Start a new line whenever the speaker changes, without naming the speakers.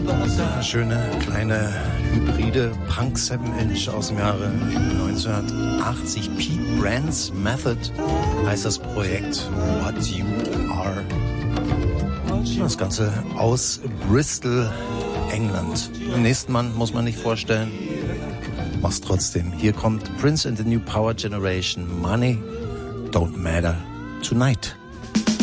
Eine schöne kleine hybride Punk 7-Inch aus dem Jahre 1980. Pete Brand's Method heißt das Projekt. What You Are. Das Ganze aus Bristol, England. Den nächsten Mann muss man nicht vorstellen. Mach's trotzdem. Hier kommt Prince and the New Power Generation. Money don't matter tonight.